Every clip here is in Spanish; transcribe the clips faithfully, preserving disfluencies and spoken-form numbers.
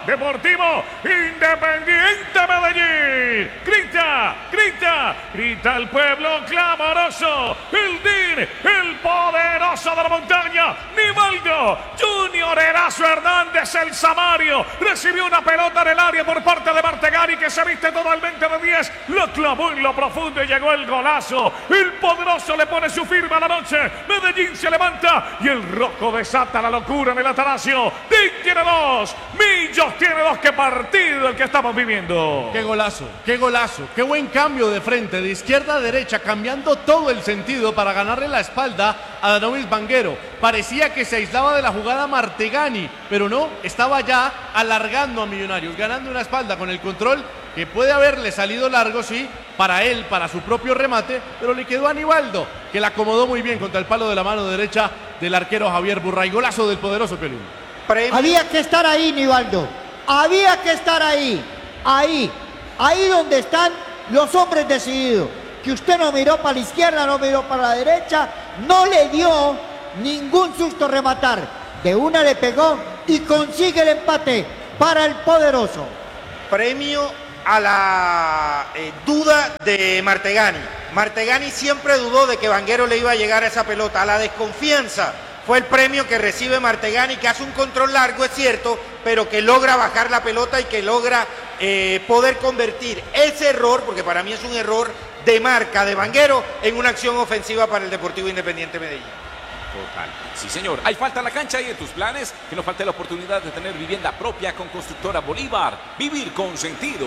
Deportivo Independiente Medellín. Grita, grita, grita el pueblo clamoroso. El D I N, el poderoso de la montaña. Nivaldo Junior Erazo Hernández, el Samario. Recibió una pelota en el área por parte de Martegani, que se viste totalmente de diez. Lo clavó en lo profundo y llegó el golazo. El poderoso le pone su firma a la noche. Medellín se levanta y el rojo desata la locura en el Atanasio. D I N tiene dos, Millos tiene dos. ¡Qué partido el que estamos viviendo! ¡Qué golazo! ¡Qué golazo! ¡Qué buen cambio de frente, de izquierda a derecha, cambiando todo el sentido para ganarle la espalda a Danovis Vanguero! Parecía que se aislaba de la jugada Martegani, pero no, estaba ya alargando a Millonarios, ganando una espalda con el control que puede haberle salido largo, sí, para él, para su propio remate, pero le quedó a Nivaldo, que la acomodó muy bien contra el palo de la mano derecha del arquero Javier Burray. Golazo del poderoso Pelín. Había que estar ahí, Nivaldo. Había que estar ahí. Ahí. Ahí donde están los hombres decididos. Que usted no miró para la izquierda, no miró para la derecha. No le dio ningún susto rematar. De una le pegó y consigue el empate para el poderoso. Premio a la eh, duda de Martegani. Martegani siempre dudó de que Vanguero le iba a llegar a esa pelota. A la desconfianza fue el premio que recibe Martegani, que hace un control largo, es cierto, pero que logra bajar la pelota y que logra eh, poder convertir ese error, porque para mí es un error de marca de Vanguero, en una acción ofensiva para el Deportivo Independiente Medellín. Total. Sí, señor. Hay falta en la cancha y en tus planes. Que no falte la oportunidad de tener vivienda propia con Constructora Bolívar. Vivir con sentido.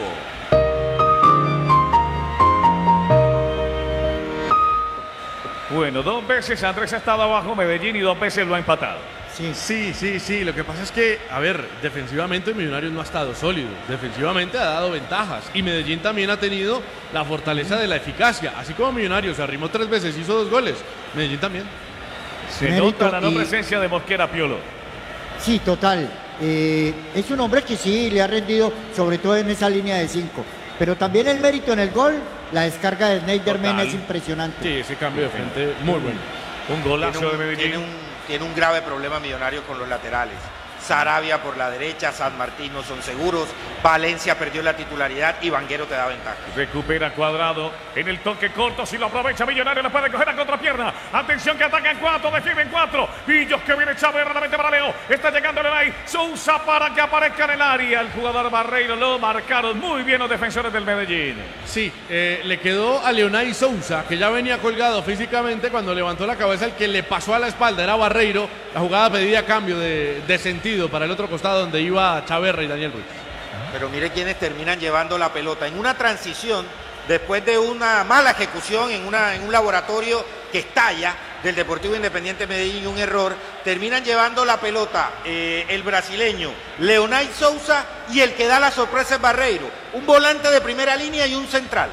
Bueno, dos veces Andrés ha estado abajo Medellín y dos veces lo ha empatado. Sí, sí, sí, sí. Lo que pasa es que, a ver, defensivamente Millonarios no ha estado sólido. Defensivamente ha dado ventajas. Y Medellín también ha tenido la fortaleza de la eficacia. Así como Millonarios se arrimó tres veces, hizo dos goles. Medellín también. Se nota la no presencia de Mosquera, Piolo. Sí, total. Eh, es un hombre que sí le ha rendido, sobre todo en esa línea de cinco. Pero también el mérito en el gol, la descarga de Schneiderman es impresionante. Sí, ese cambio de frente muy bueno. Un golazo Tiene un, de Medellín. Tiene un, tiene un grave problema Millonario con los laterales. Sarabia por la derecha, San Martín no son seguros, Valencia perdió la titularidad y Vanguero te da ventaja. Recupera Cuadrado en el toque corto, si lo aprovecha Millonario le puede coger a contrapierna. Atención que atacan cuatro, defienden cuatro. Villos que viene Chávez, realmente para Leo. Está llegando Leonay Sousa para que aparezca en el área. El jugador Barreiro lo marcaron muy bien los defensores del Medellín. Sí, eh, le quedó a Leonay Sousa, que ya venía colgado físicamente. Cuando levantó la cabeza, el que le pasó a la espalda era Barreiro. La jugada pedía cambio de, de sentido para el otro costado donde iba Chaverra y Daniel Ruiz. Pero mire quienes terminan llevando la pelota en una transición después de una mala ejecución en, una, en un laboratorio que estalla del Deportivo Independiente Medellín, un error, terminan llevando la pelota eh, el brasileño Leonay Sousa y el que da la sorpresa es Barreiro, un volante de primera línea y un central.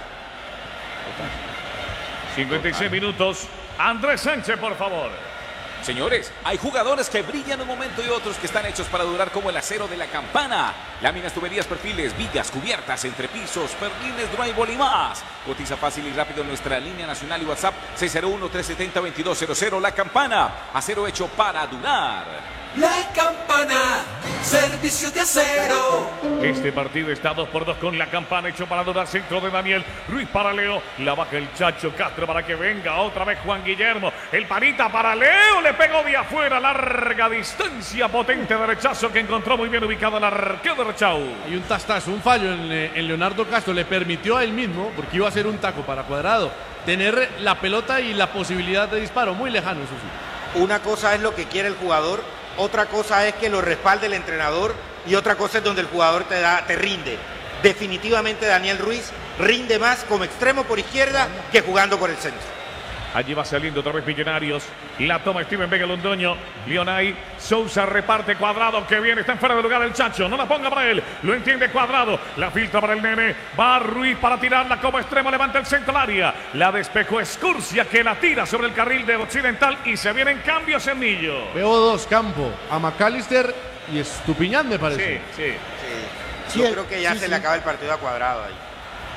cincuenta y seis minutos. Andrés Sánchez, por favor. Señores, hay jugadores que brillan un momento y otros que están hechos para durar, como el acero de la Campana. Láminas, tuberías, perfiles, vigas, cubiertas, entrepisos, perlines, drywall y más. Cotiza fácil y rápido en nuestra línea nacional y WhatsApp seis cero uno, tres siete cero, dos dos cero cero. La Campana, acero hecho para durar. La Campana, servicio de acero. Este partido está dos por dos con La Campana, hecho para durar. Centro de Daniel Ruiz para Leo. La baja el Chacho Castro para que venga otra vez Juan Guillermo. El panita para Leo. Le pegó de afuera. Larga distancia. Potente derechazo que encontró muy bien ubicado el arquero de Rechau. Y un tastazo, un fallo en, en Leonardo Castro. Le permitió a él mismo, porque iba a ser un taco para Cuadrado, tener la pelota y la posibilidad de disparo muy lejano, eso sí. Una cosa es lo que quiere el jugador, otra cosa es que lo respalde el entrenador y otra cosa es donde el jugador te da, te rinde. Definitivamente Daniel Ruiz rinde más como extremo por izquierda que jugando por el centro. Allí va saliendo otra vez Millonarios. La toma Steven Vega Londoño. Leonay Sousa reparte Cuadrado que viene. Está en fuera de lugar el Chacho. No la ponga para él. Lo entiende Cuadrado. La filtra para el nene. Va Ruiz para tirarla como extremo. Levanta el centro al área. La despejó Escurcia que la tira sobre el carril de Occidental. Y se vienen cambios en Millo. Veo dos Campo. A McAllister y Estupiñán me parece. Sí, sí. sí. Yo sí, creo que ya sí, se sí. le acaba el partido a Cuadrado ahí.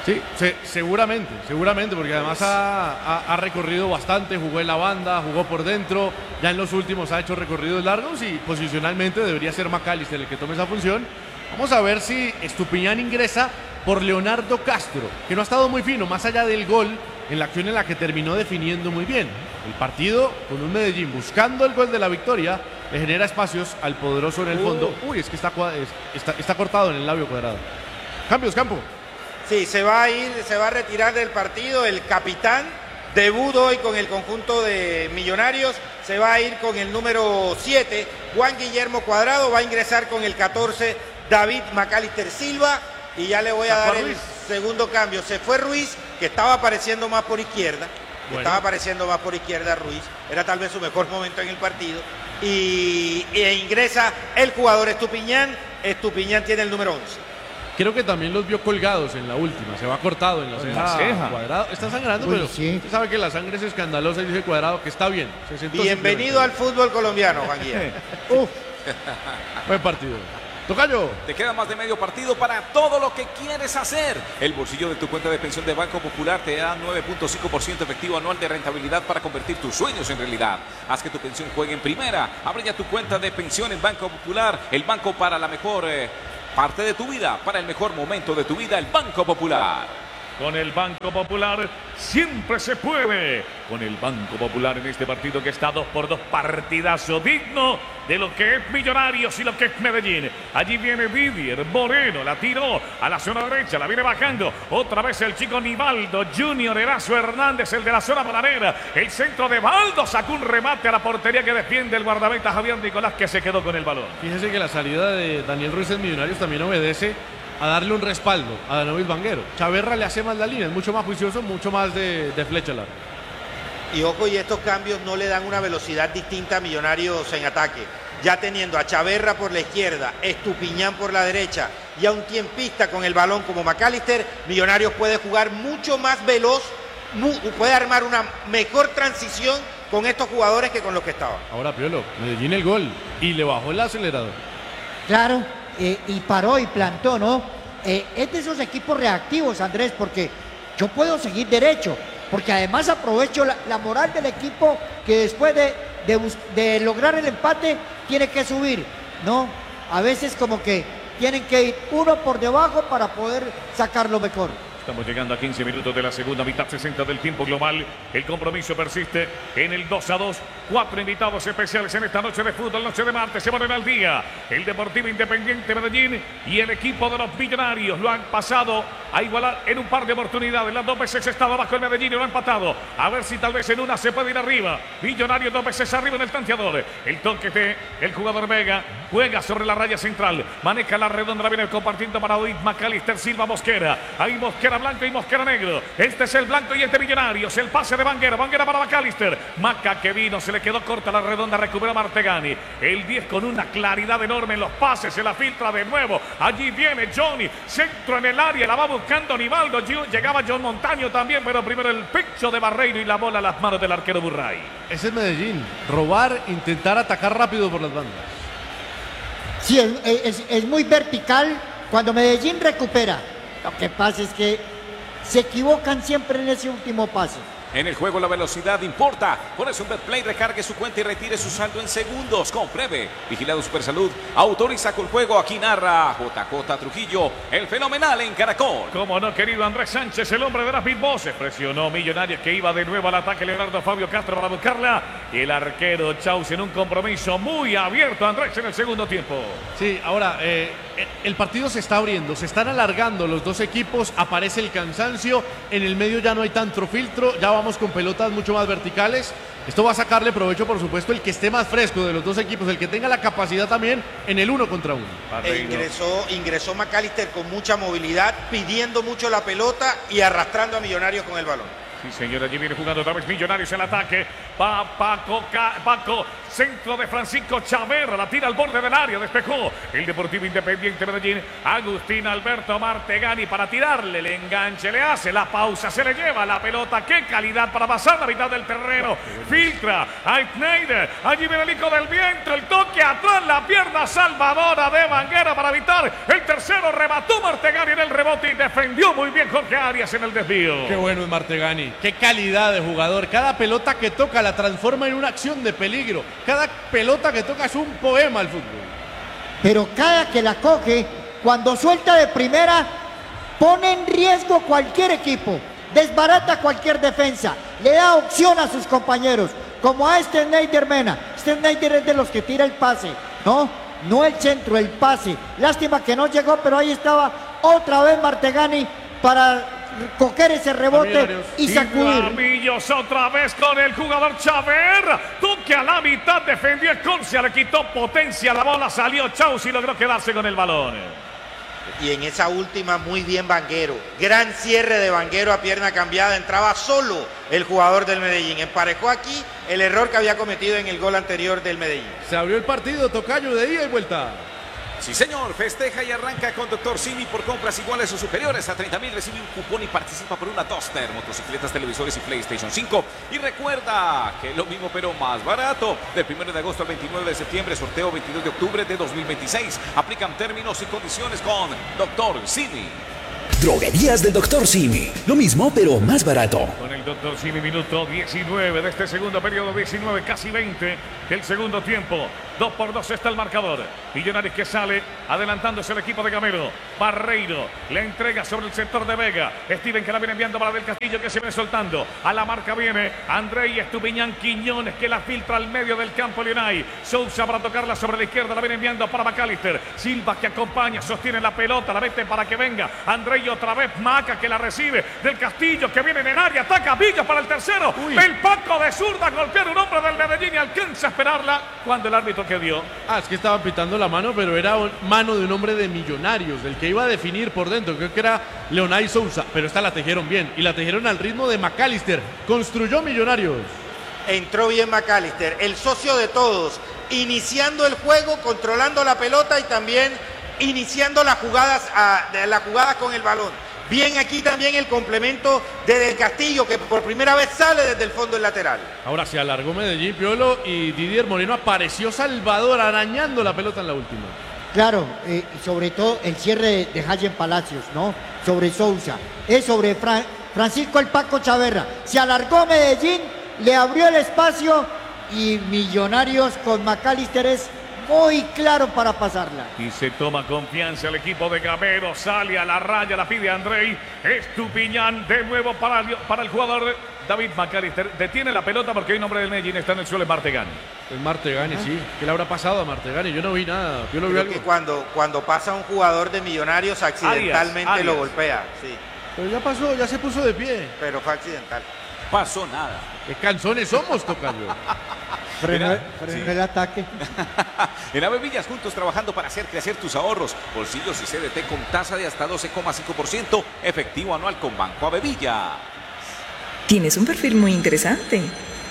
Sí, se, seguramente, seguramente, porque además ha, ha, ha recorrido bastante, jugó en la banda, jugó por dentro, ya en los últimos ha hecho recorridos largos y posicionalmente debería ser McAllister el que tome esa función. Vamos a ver si Estupiñán ingresa por Leonardo Castro, que no ha estado muy fino, más allá del gol, en la acción en la que terminó definiendo muy bien. El partido con un Medellín buscando el gol de la victoria, le genera espacios al poderoso en el fondo. Uy, es que está, está, está cortado en el labio cuadrado. Cambios, Campo. Sí, se va a ir, se va a retirar del partido el capitán, debut hoy con el conjunto de Millonarios, se va a ir con el número siete, Juan Guillermo Cuadrado, va a ingresar con el catorce, David McAllister Silva, y ya le voy a dar el segundo cambio. Se fue Ruiz, que estaba apareciendo más por izquierda, bueno. estaba apareciendo más por izquierda Ruiz, era tal vez su mejor momento en el partido, y, e ingresa el jugador Estupiñán, Estupiñán tiene el número once. Creo que también los vio colgados en la última, se va cortado en la ceja. La ceja. Cuadrado. Está sangrando, Uy, pero sí. usted sabe que la sangre es escandalosa y dice Cuadrado que está bien. Bienvenido al fútbol colombiano, Juan Guillermo. Uf. Buen partido. Tocayo. Te queda más de medio partido para todo lo que quieres hacer. El bolsillo de tu cuenta de pensión de Banco Popular te da nueve punto cinco por ciento efectivo anual de rentabilidad para convertir tus sueños en realidad. Haz que tu pensión juegue en primera. Abre ya tu cuenta de pensión en Banco Popular, el banco para la mejor... Eh, parte de tu vida, para el mejor momento de tu vida, el Banco Popular. Con el Banco Popular siempre se puede. Con el Banco Popular en este partido que está dos por dos, partidazo digno de lo que es Millonarios y lo que es Medellín. Allí viene Didier Moreno, la tiró a la zona derecha, la viene bajando. Otra vez el chico Nivaldo Junior, Erazo Hernández, el de la zona bananera. El centro de Baldo sacó un remate a la portería que defiende el guardameta Javier Nicolás, que se quedó con el balón. Fíjese que la salida de Daniel Ruiz en Millonarios también obedece a darle un respaldo a Danovis Vanguero. Chaverra le hace más la línea, es mucho más juicioso, mucho más de, de flecha larga. Y ojo, y estos cambios no le dan una velocidad distinta a Millonarios en ataque. Ya teniendo a Chaverra por la izquierda, Estupiñán por la derecha y a un tiempista con el balón como McAllister, Millonarios puede jugar mucho más veloz, mu puede armar una mejor transición con estos jugadores que con los que estaban. Ahora, Piolo, Medellín el gol y le bajó el acelerador. Claro. Eh, y paró y plantó, ¿no? Eh, es de esos equipos reactivos, Andrés, porque yo puedo seguir derecho, porque además aprovecho la, la moral del equipo que después de, de, de lograr el empate tiene que subir, ¿no? A veces como que tienen que ir uno por debajo para poder sacarlo mejor. Estamos llegando a quince minutos de la segunda mitad, sesenta del tiempo global. El compromiso persiste en el dos a dos. Cuatro invitados especiales en esta noche de fútbol, noche de martes. Se ponen al día el Deportivo Independiente Medellín y el equipo de los Millonarios. Lo han pasado a igualar en un par de oportunidades. Las dos veces estaba abajo el Medellín y lo ha empatado. A ver si tal vez en una se puede ir arriba. Millonarios dos veces arriba en el tanteador. El toque de el jugador Vega juega sobre la raya central. Maneja la redonda, la viene compartiendo para David McAllister Silva Mosquera. Ahí Mosquera blanco y Mosquera negro. Este es el blanco y este Millonarios. El pase de Vanguera. Vanguera para McAllister. Maca que vino, se le quedó corta la redonda, recupera Martegani. El diez con una claridad enorme en los pases. Se la filtra de nuevo. Allí viene Johnny. Centro en el área. La va buscando Nivaldo. Llegaba John Montaño también, pero primero el pecho de Barreiro y la bola a las manos del arquero Burray. Ese es Medellín. Robar, intentar atacar rápido por las bandas. Sí, es, es, es muy vertical cuando Medellín recupera. Lo que pasa es que se equivocan siempre en ese último pase. En el juego la velocidad importa. Por eso un Betplay recargue su cuenta y retire su saldo en segundos. Compruebe. Vigilado Supersalud. Autoriza con juego. Aquí narra J J Trujillo, el fenomenal en Caracol. Como no, querido Andrés Sánchez, el hombre de las big voces. Presionó Millonarios, que iba de nuevo al ataque Leonardo Fabio Castro para buscarla. Y el arquero Chaus en un compromiso muy abierto, Andrés, en el segundo tiempo. Sí, ahora eh, el partido se está abriendo, se están alargando los dos equipos, aparece el cansancio, en el medio ya no hay tanto filtro, ya vamos con pelotas mucho más verticales. Esto va a sacarle provecho, por supuesto, el que esté más fresco de los dos equipos, el que tenga la capacidad también en el uno contra uno. E ingresó, ingresó McAllister con mucha movilidad, pidiendo mucho la pelota y arrastrando a Millonarios con el balón. Sí, señor, allí viene jugando otra vez Millonarios en el ataque. Va Paco, Paco, centro de Francisco Chaverra, la tira al borde del área, despejó el Deportivo Independiente Medellín. Agustín Alberto Martegani para tirarle, el enganche le hace, la pausa, se le lleva la pelota. Qué calidad para pasar la mitad del terreno. Filtra a Schneider, allí viene el hijo del viento, el toque atrás, la pierna salvadora de Vanguero para evitar el tercero. Remató Martegani en el rebote y defendió muy bien Jorge Arias en el desvío. Qué bueno es Martegani. Qué calidad de jugador. Cada pelota que toca la transforma en una acción de peligro. Cada pelota que toca es un poema al fútbol. Pero cada que la coge, cuando suelta de primera, pone en riesgo cualquier equipo. Desbarata cualquier defensa. Le da opción a sus compañeros. Como a este Schneider Mena. Este Schneider es de los que tira el pase. No, no el centro, el pase. Lástima que no llegó, pero ahí estaba otra vez Martegani para coger ese rebote y sacudir. Ramillos otra vez con el jugador Chaverra. Toque a la mitad, defendió Esconcia, le quitó potencia, la bola salió Chaus y logró quedarse con el balón. Y en esa última muy bien Vanguero. Gran cierre de Vanguero a pierna cambiada. Entraba solo el jugador del Medellín. Emparejó aquí el error que había cometido en el gol anterior del Medellín. Se abrió el partido, tocayo, de ida y vuelta. Sí, señor, festeja y arranca con Doctor Simi por compras iguales o superiores a treinta mil. Recibe un cupón y participa por una Duster, motocicletas, televisores y PlayStation cinco. Y recuerda que es lo mismo pero más barato. Del primero de agosto al veintinueve de septiembre, sorteo veintidós de octubre de dos mil veintiséis. Aplican términos y condiciones con Doctor Simi. Droguerías del Doctor Simi. Lo mismo, pero más barato. Con el Doctor Simi, minuto diecinueve de este segundo periodo, diecinueve, casi veinte del segundo tiempo. Dos por dos está el marcador. Millonarios que sale, adelantándose el equipo de Gamero. Barreiro le entrega sobre el sector de Vega. Steven que la viene enviando para Del Castillo, que se viene soltando. A la marca viene Andrei Estupiñán Quiñones, que la filtra al medio del campo Leonay. Sousa para tocarla sobre la izquierda, la viene enviando para McAllister. Silva que acompaña, sostiene la pelota, la mete para que venga Andrei. Otra vez Maca que la recibe. Del Castillo que viene en el área, ataca Villa para el tercero. Uy. El Paco de zurda golpear un hombre del Medellín y alcanza a esperarla cuando el árbitro que dio. Ah, es que estaba pitando la mano, pero era mano de un hombre de Millonarios, del que iba a definir por dentro. Creo que era Leonay Sousa, pero esta la tejieron bien y la tejieron al ritmo de McAllister. Construyó Millonarios. Entró bien McAllister, el socio de todos, iniciando el juego, controlando la pelota y también iniciando las jugadas, a, de la jugada con el balón. Bien aquí también el complemento de Del Castillo, que por primera vez sale desde el fondo del lateral. Ahora se alargó Medellín, Piolo, y Didier Moreno apareció Salvador arañando la pelota en la última. Claro, eh, sobre todo el cierre de Hayen Palacios, ¿no? Sobre Sousa, es sobre Fran Francisco el Paco Chaverra. Se alargó Medellín, le abrió el espacio y Millonarios con McAllister es muy claro para pasarla. Y se toma confianza el equipo de Gamero, sale a la raya, la pide Andrei Estupiñán, de nuevo para el, para el jugador David McAllister. Detiene la pelota porque hay nombre del Medellín, está en el suelo, es Martegani. Es Martegani, ¿Ah? Sí. ¿Qué le habrá pasado a Martegani? Yo no vi nada. Yo lo vi Creo algo. que cuando, cuando pasa un jugador de Millonarios accidentalmente Arias, Arias. lo golpea. Sí. Pero ya pasó, ya se puso de pie. Pero fue accidental. Pasó nada. ¿Qué canzones somos, tocayo? Frenó, frenó sí. el ataque. En Ave Villas, juntos trabajando para hacer crecer tus ahorros. Bolsillos y C D T con tasa de hasta doce coma cinco por ciento. Efectivo anual con Banco Ave Villa. Tienes un perfil muy interesante.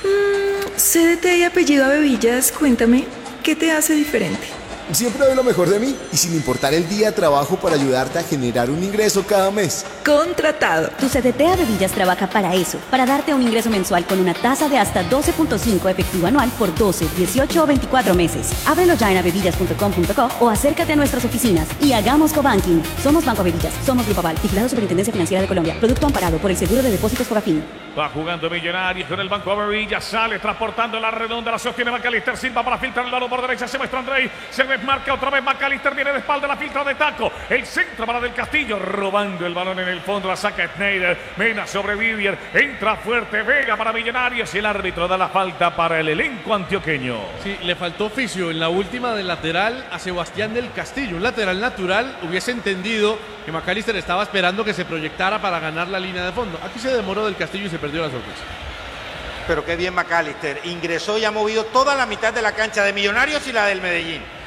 Mm, C D T y apellido Ave Villas, cuéntame, ¿qué te hace diferente? Siempre doy lo mejor de mí y sin importar el día trabajo para ayudarte a generar un ingreso cada mes. Contratado. Tu C D T Ave Villas trabaja para eso, para darte un ingreso mensual con una tasa de hasta doce punto cinco efectivo anual por doce, dieciocho o veinticuatro meses. Ábrelo ya en avevillas punto com punto co o acércate a nuestras oficinas y hagamos cobanking. Somos Banco Ave Villas, somos Grupo Aval, vigilado Superintendencia Financiera de Colombia. Producto amparado por el Seguro de Depósitos Fogafín. Va jugando Millonarios con el Banco Ave Villas, sale transportando la redonda, la sostiene McAllister, Silva para filtrar el balón por derecha, se muestra Andrei, se desmarca otra vez McAllister, viene de espalda, la filtra de taco, el centro para Del Castillo, robando el balón en el fondo, la saca Schneider, Mena sobre Vivier, entra fuerte Vega para Millonarios y el árbitro da la falta para el elenco antioqueño. Sí, le faltó oficio en la última del lateral a Sebastián Del Castillo, un lateral natural, hubiese entendido que McAllister estaba esperando que se proyectara para ganar la línea de fondo. Aquí se demoró Del Castillo y se perdió la sorpresa. Pero qué bien McAllister, ingresó y ha movido toda la mitad de la cancha de Millonarios y la del Medellín.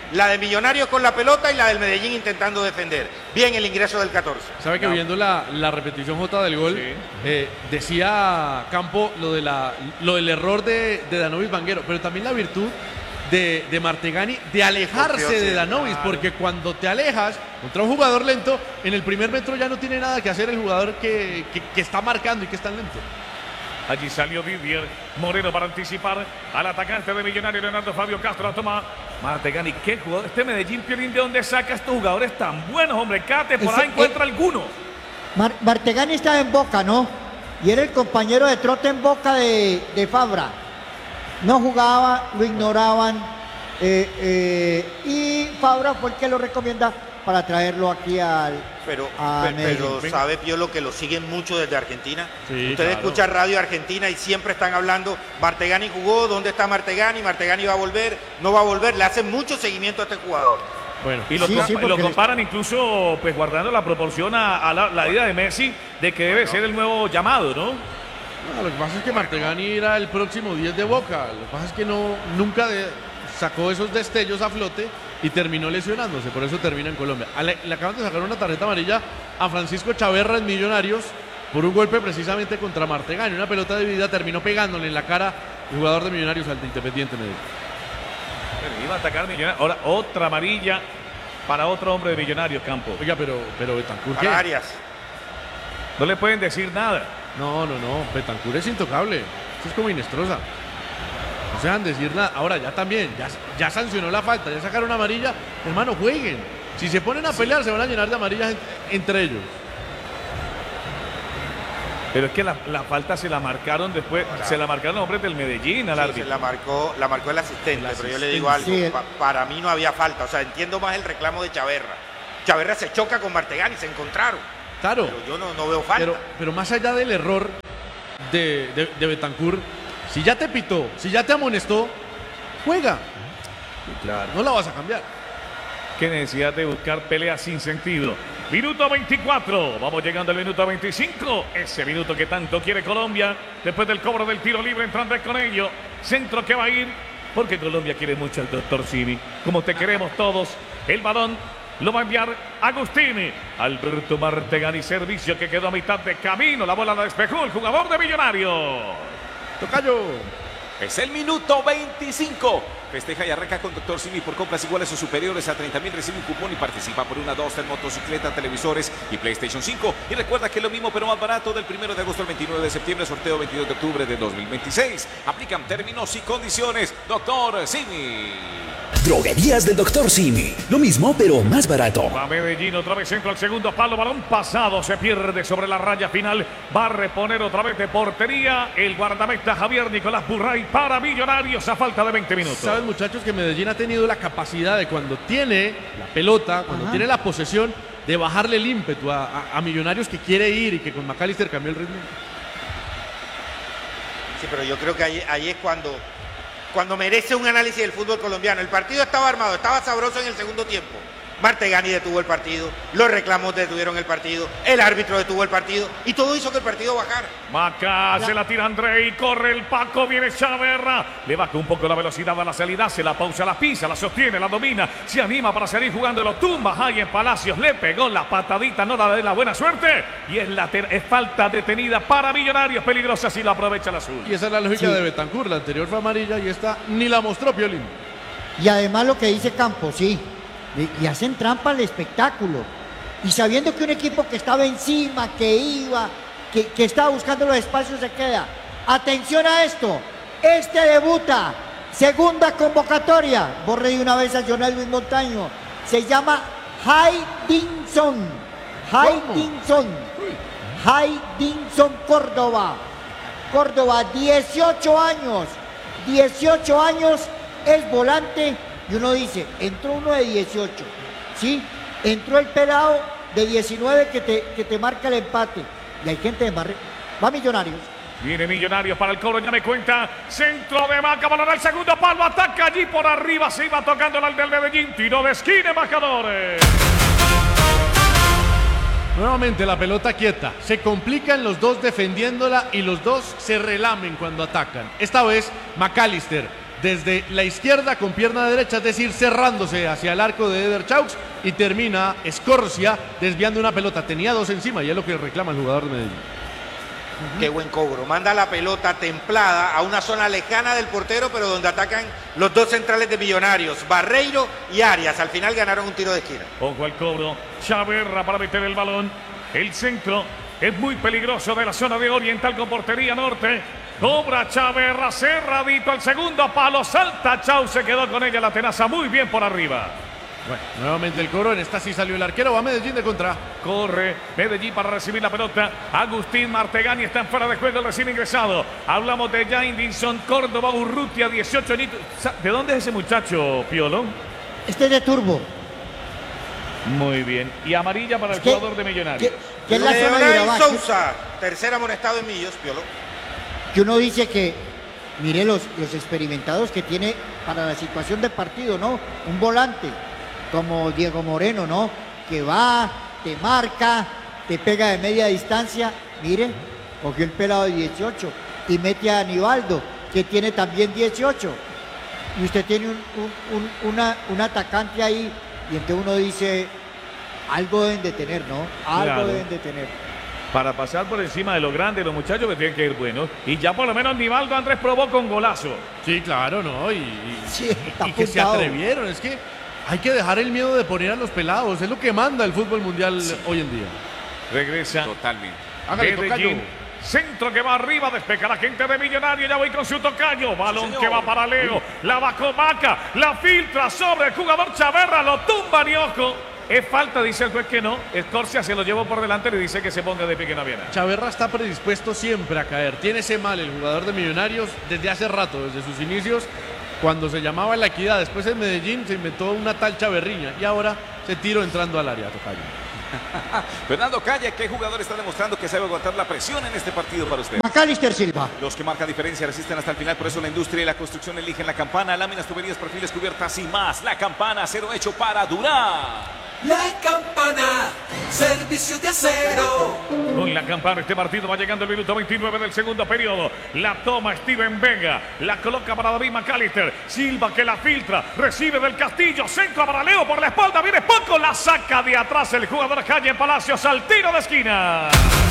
La de Millonarios con la pelota y la del Medellín intentando defender. Bien el ingreso del catorce. Sabe que No. viendo la, la repetición J del gol, Sí. eh, decía Campo lo, de la, lo del error de, de Danovis Vanguero, pero también la virtud de, de Martegani de alejarse Confió, sí, de Danovis, claro. porque cuando te alejas contra un jugador lento, en el primer metro ya no tiene nada que hacer el jugador que, que, que está marcando y que es tan lento. Allí salió Didier Moreno para anticipar al atacante de Millonario, Leonardo Fabio Castro. La toma Martegani. ¿Qué jugador? Este Medellín, Piolín, ¿de dónde saca estos jugadores tan buenos, hombre? Cate, por Ese- ahí encuentra eh, alguno. Mar- Martegani estaba en Boca, ¿no? Y era el compañero de trote en Boca de, de Fabra. No jugaba, lo ignoraban. eh, eh, y Fabra fue el que lo recomienda para traerlo aquí al. Pero, a pe- pero, Medellín. sabe Piolo que lo siguen mucho desde Argentina. Sí, Usted claro. escucha Radio Argentina y siempre están hablando, Martegani jugó, ¿dónde está Martegani? Martegani va a volver, no va a volver. Le hacen mucho seguimiento a este jugador. Bueno, Y lo, Sí, compa- sí, lo porque comparan incluso, pues guardando la proporción a, a la, la ida de Messi, de que debe ser el nuevo llamado, ¿no? no, lo que pasa es que Martegani era el próximo diez de Boca. Lo que pasa es que no, nunca de- sacó esos destellos a flote y terminó lesionándose, por eso termina en Colombia. A Le, le acaban de sacar una tarjeta amarilla a Francisco Chaverra en Millonarios por un golpe precisamente contra Martegani. Una pelota dividida terminó pegándole en la cara el jugador de Millonarios al de Independiente Medellín. Pero iba a atacar Millonarios. Ahora otra amarilla para otro hombre de Millonarios, Campo. Oiga, pero, pero Betancur, ¿qué? Para Arias. No le pueden decir nada. No, no, no, Betancur es intocable. Esto es como Inestrosa. No se dejan decir nada. Ahora ya también, ya, ya sancionó la falta, ya sacaron amarilla. Hermano, jueguen. Si se ponen a pelear, se van a llenar de amarillas en- entre ellos. Pero es que la, la falta se la marcaron después, se la marcaron los hombres del Medellín al Sí, se árbitro. la marcó, la marcó el asistente, El pero yo le digo algo, asistente. Sí. pa- para mí no había falta, o sea, entiendo más el reclamo de Chaverra. Chaverra se choca con Martegani, se encontraron, Claro, pero yo no, no veo falta. pero, pero más allá del error de, de, de Betancur, si ya te pitó, si ya te amonestó, juega. Claro. No la vas a cambiar. Qué necesidad de buscar peleas sin sentido. Minuto veinticuatro, vamos llegando al minuto veinticinco, ese minuto que tanto quiere Colombia, después del cobro del tiro libre, entrando con ello, centro que va a ir, porque Colombia quiere mucho al doctor Simi, como te queremos todos, el balón lo va a enviar Agustín, Alberto Martegani, servicio que quedó a mitad de camino, la bola la despejó el jugador de Millonarios. Tocayo. Es el minuto veinticinco. Festeja y arranca con doctor Simi por compras iguales o superiores a treinta mil. Recibe un cupón y participa por una Duster, motocicleta, televisores y PlayStation cinco. Y recuerda que lo mismo pero más barato del primero de agosto al veintinueve de septiembre. Sorteo veintidós de octubre de dos mil veintiséis. Aplican términos y condiciones. doctor Simi. Droguerías del doctor Simi. Lo mismo, pero más barato. Va Medellín, otra vez centro al segundo palo, balón pasado, se pierde sobre la raya final, va a reponer otra vez de portería el guardameta Javier Nicolás Burray para Millonarios a falta de veinte minutos. Saben, muchachos, que Medellín ha tenido la capacidad de cuando tiene la pelota, cuando Ajá. tiene la posesión, de bajarle el ímpetu a, a- a Millonarios que quiere ir y que con McAllister cambió el ritmo. Sí, pero yo creo que ahí, ahí es cuando, cuando merece un análisis del fútbol colombiano. El partido estaba armado, estaba sabroso en el segundo tiempo. Martegani detuvo el partido, los reclamos detuvieron el partido, el árbitro detuvo el partido y todo hizo que el partido bajara. Maca, se la tira André y corre el Paco, viene Chaverra, le baja un poco la velocidad a la salida, se la pausa, la pisa, la sostiene, la domina, se anima para seguir jugando, lo tumba ahí en Palacios, le pegó la patadita, no da de la buena suerte y es, later- es falta detenida para Millonarios, peligrosa si la aprovecha el azul. Y esa es la lógica Sí. de Betancur. La anterior fue amarilla y esta ni la mostró Piolín. Y además lo que dice Campos, sí, le, le hacen trampa al espectáculo. Y sabiendo que un equipo que estaba encima, que iba, que, que estaba buscando los espacios, se queda. Atención a esto, este debuta, segunda convocatoria. Borre de una vez a John Elwin Montaño. Se llama Haydinson. Haydinson. Haydinson Córdoba. Córdoba, dieciocho años. dieciocho años, es volante. Y uno dice, entró uno de dieciocho, ¿sí? Entró el pelado de diecinueve que te, que te marca el empate. Y hay gente de Marre. Va Millonarios. Viene Millonarios para el cobro, ya me cuenta. Centro de Maca, balón al segundo palo, ataca allí por arriba, se iba tocando el del Medellín, tiro de esquina, embajadores. Nuevamente la pelota quieta. Se complican los dos defendiéndola y los dos se relamen cuando atacan. Esta vez McAllister desde la izquierda con pierna derecha, es decir, cerrándose hacia el arco de Eder Chaux y termina Escorcia desviando una pelota. Tenía dos encima y es lo que reclama el jugador de Medellín. Qué buen cobro. Manda la pelota templada a una zona lejana del portero, pero donde atacan los dos centrales de Millonarios, Barreiro y Arias. Al final ganaron un tiro de esquina. Ojo al cobro. Chaverra para meter el balón. El centro es muy peligroso de la zona de Oriental con portería norte. Cobra Chaverra, cerradito al segundo palo. Salta Chau, se quedó con ella la tenaza muy bien por arriba. Bueno, nuevamente el cobro, en esta sí salió el arquero, va Medellín de contra. Corre Medellín para recibir la pelota. Agustín Martegani está en fuera de juego, el recién ingresado. Hablamos de Jaindinson Córdoba Urrutia, dieciocho añitos. ¿De dónde es ese muchacho, Piolo? Este es de Turbo. Muy bien. Y amarilla para el ¿Qué? jugador de Millonarios. ¿Qué? ¿Qué es la zona de Leonel Urabá? Sousa, tercer amonestado en Millos, Piolo. Que uno dice que, mire los, los experimentados que tiene para la situación de partido, ¿no? Un volante como Diego Moreno, ¿no? Que va, te marca, te pega de media distancia. Mire, cogió el pelado de dieciocho y mete a Aníbaldo, que tiene también dieciocho. Y usted tiene un, un, un, una, un atacante ahí, y entonces uno dice, algo deben de tener, ¿no? Algo Claro. deben de tener. Para pasar por encima de los grandes, los muchachos que tienen que ir buenos. Y ya por lo menos Nivaldo Andrés probó con golazo. Sí, claro, ¿no? Y, y, Sí, está y que se apuntado. atrevieron, es que hay que dejar el miedo de poner a los pelados, es lo que manda el fútbol mundial hoy en día. Regresa Totalmente. Hágale, Medellín. tocayo. Centro que va arriba, despeja la gente de Millonario. Ya voy con su tocayo. Balón señor. que va para Leo. La va con Maca. La filtra sobre el jugador Chaverra. Lo tumba ni ojo. Es falta, dice el juez que no. Escorcia se lo llevó por delante y le dice que se ponga de pie, que no viene. Chaverra está predispuesto siempre a caer. Tiene ese mal el jugador de Millonarios desde hace rato, desde sus inicios, cuando se llamaba La Equidad. Después en Medellín se inventó una tal Chaverriña y ahora se tiró entrando al área, tocayo. Fernando Calle, ¿qué jugador está demostrando que sabe aguantar la presión en este partido para usted? Macalister Silva. Los que marcan diferencia resisten hasta el final, por eso la industria y la construcción eligen la campana, láminas, tuberías, perfiles, cubiertas y más. La campana, acero hecho para durar. La campana, servicio de acero. Con la campana este partido va llegando el minuto veintinueve del segundo periodo. La toma Steven Vega. La coloca para David McAllister. Silva que la filtra. Recibe del Castillo. Centro para Leo por la espalda. Viene Paco. La saca de atrás el jugador Calle Palacios al tiro de esquina.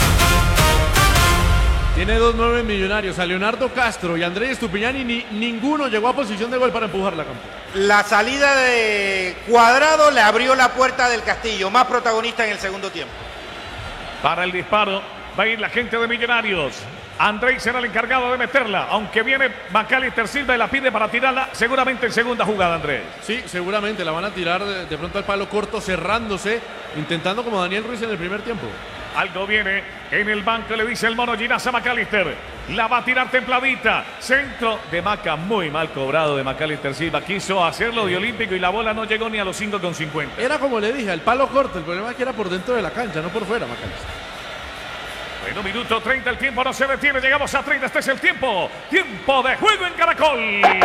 Tiene dos nueve Millonarios, a Leonardo Castro y Andrés Estupiñán, y ni, ninguno llegó a posición de gol para empujar la campana. La salida de Cuadrado le abrió la puerta del Castillo, más protagonista en el segundo tiempo. Para el disparo va a ir la gente de Millonarios. Andrés será el encargado de meterla, aunque viene Macalister Silva y la pide para tirarla seguramente en segunda jugada, Andrés. Sí, seguramente la van a tirar de, de pronto al palo corto, cerrándose, intentando como Daniel Ruiz en el primer tiempo. Algo viene en el banco, le dice el mono Ginasa Macalister. La va a tirar templadita. Centro de Maca, muy mal cobrado de Macalister Silva. Quiso hacerlo de olímpico y la bola no llegó ni a los cinco con cincuenta. Era como le dije, al palo corto, el problema es que era por dentro de la cancha, no por fuera, Macalister. Bueno, minuto treinta, el tiempo no se detiene. Llegamos a treinta, este es el tiempo. Tiempo de juego en Caracol.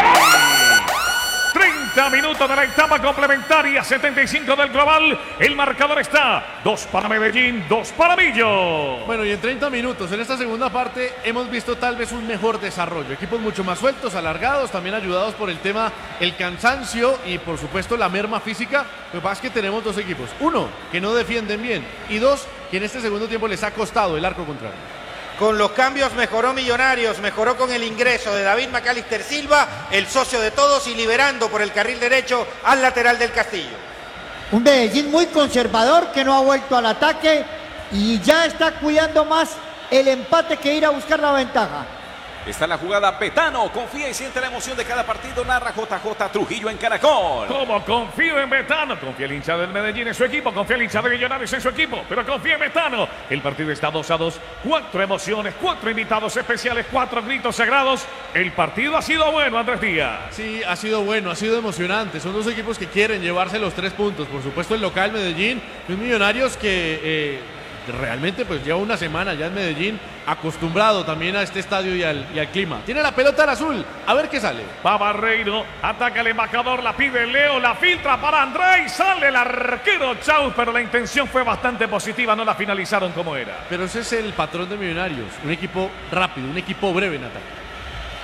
treinta minutos de la etapa complementaria, setenta y cinco del global. El marcador está dos para Medellín, dos para Millo. Bueno, y en treinta minutos, en esta segunda parte, hemos visto tal vez un mejor desarrollo. Equipos mucho más sueltos, alargados, también ayudados por el tema, el cansancio y por supuesto la merma física. Lo que pasa es que tenemos dos equipos. Uno, que no defienden bien. Y dos, que en este segundo tiempo les ha costado el arco contrario. Con los cambios mejoró Millonarios, mejoró con el ingreso de David Macalister Silva, el socio de todos, y liberando por el carril derecho al lateral del Castillo. Un Medellín muy conservador que no ha vuelto al ataque y ya está cuidando más el empate que ir a buscar la ventaja. Está la jugada Betano, confía y siente la emoción de cada partido, narra J J Trujillo en Caracol. Como confío en Betano, confía el hincha del Medellín en su equipo, confía el hincha de Millonarios en su equipo, pero confía en Betano. El partido está dos a dos, cuatro emociones, cuatro invitados especiales, cuatro gritos sagrados. El partido ha sido bueno, Andrés Díaz. Sí, ha sido bueno, ha sido emocionante. Son dos equipos que quieren llevarse los tres puntos. Por supuesto el local Medellín, los Millonarios que eh, realmente pues lleva una semana ya en Medellín, acostumbrado también a este estadio y al, y al clima. Tiene la pelota al azul, a ver qué sale. Va Barreiro, ataca el embajador, la pide Leo, la filtra para Andrés, sale el arquero Chau, pero la intención fue bastante positiva, no la finalizaron como era. Pero ese es el patrón de Millonarios, un equipo rápido, un equipo breve en ataque.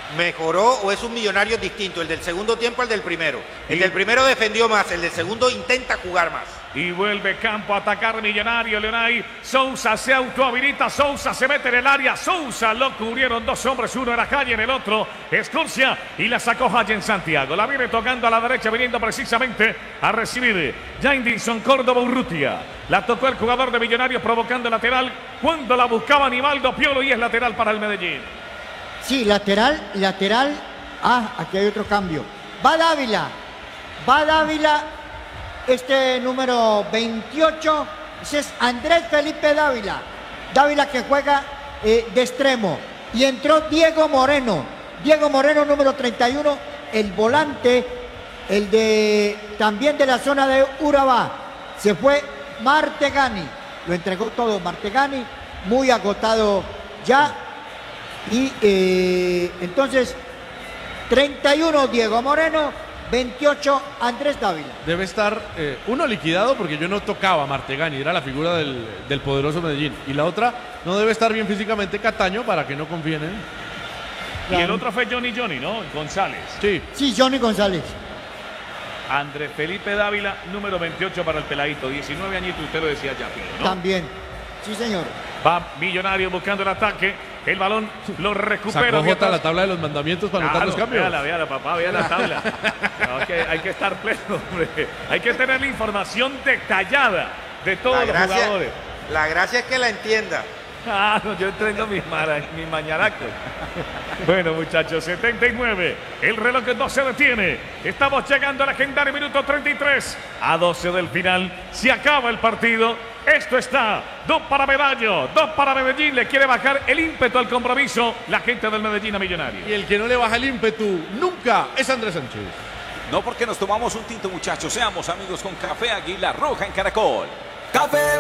mejoró o es un Millonario distinto, el del segundo tiempo al del primero. El del primero defendió más, el del segundo intenta jugar más. Y vuelve Campo a atacar Millonario. Leonay Sousa se autohabilita. Sousa se mete en el área. Sousa lo cubrieron dos hombres. Uno era Calle, en el otro Escorcia. Y la sacó Hayen Santiago. La viene tocando a la derecha, viniendo precisamente a recibir Jaindinson Córdoba Urrutia. La tocó el jugador de Millonarios provocando lateral cuando la buscaba Nivaldo Piolo y es lateral para el Medellín. Sí, lateral, lateral. Ah, aquí hay otro cambio. Va Dávila. Va Dávila. Este número veintiocho, ese es Andrés Felipe Dávila. Dávila que juega eh, de extremo. Y entró Diego Moreno. Diego Moreno, número treinta y uno, el volante, el de también de la zona de Urabá. Se fue Martegani. Lo entregó todo Martegani, muy agotado ya. Y eh, entonces, treinta y uno Diego Moreno, veintiocho Andrés Dávila. Debe estar eh, uno liquidado porque yo no tocaba a Martegani, era la figura del, del poderoso Medellín. Y la otra, no debe estar bien físicamente Cataño para que no confíen en él. Y el otro fue Johnny Johnny, ¿no? González. Sí. Sí, Johnny González. Andrés Felipe Dávila, número veintiocho para el peladito. diecinueve añitos, usted lo decía ya, ¿no? También. Sí, señor. Va Millonario buscando el ataque. El balón lo recupera. Sacó Jota la tabla de los mandamientos para anotar los cambios. Véala, véala, papá, véala la tabla. No, hay, que, hay que estar pleno, hombre. Hay que tener la información detallada de todos La los gracia, jugadores. la gracia es que la entienda. Ah, no, yo entreno mis, mara, mis mañanacos. Bueno, muchachos, setenta y nueve. El reloj no se detiene. Estamos llegando al legendario minuto treinta y tres. A doce del final. Se acaba el partido. Esto está. Dos para Medallo. Dos para Medellín. Le quiere bajar el ímpetu al compromiso la gente del Medellín a Millonario. Y el que no le baja el ímpetu nunca es Andrés Sánchez. No porque nos tomamos un tinto, muchachos. Seamos amigos con Café Águila Roja en Caracol. Café